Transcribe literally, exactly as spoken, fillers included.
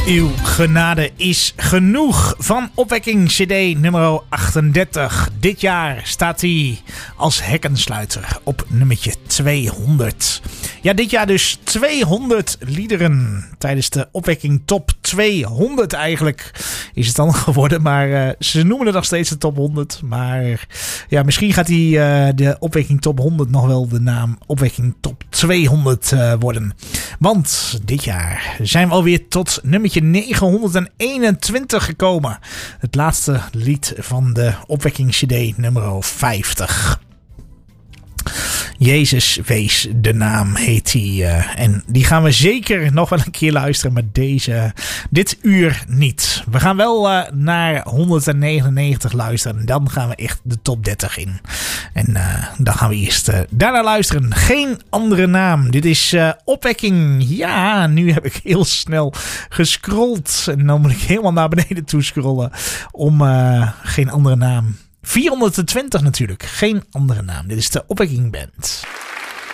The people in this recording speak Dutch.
Uw genade is genoeg van Opwekking C D nummer achtendertig. Dit jaar staat hij als hekkensluiter op nummertje tweehonderd. Ja, dit jaar dus tweehonderd liederen tijdens de Opwekking Top tweehonderd eigenlijk is het dan geworden. Maar uh, ze noemen het nog steeds de Top honderd. Maar ja, misschien gaat die, uh, de Opwekking Top honderd nog wel de naam Opwekking Top tweehonderd uh, worden. Want dit jaar zijn we alweer tot nummertje negenhonderdeenentwintig gekomen. Het laatste lied van de Opwekking C D nummer vijftig. Jezus wees de naam heet die. Uh, en die gaan we zeker nog wel een keer luisteren. Maar deze, dit uur niet. We gaan wel uh, naar honderdnegenennegentig luisteren. En dan gaan we echt de top dertig in. En uh, dan gaan we eerst uh, daarna luisteren. Geen andere naam. Dit is uh, Opwekking. Ja, nu heb ik heel snel gescrolld. En dan moet ik helemaal naar beneden toe scrollen. Om uh, geen andere naam. vierhonderdtwintig natuurlijk. Geen andere naam. Dit is de Opwekking Band.